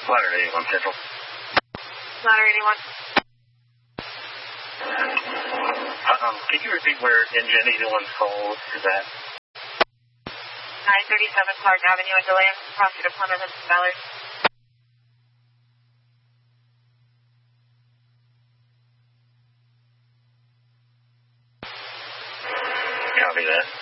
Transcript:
Ladder 81 Central. Ladder 81. Could you repeat where engine 81's call is at? 937 Clark Avenue in DeLand. Prosecutor Plummer, this is Ballard. Copy that.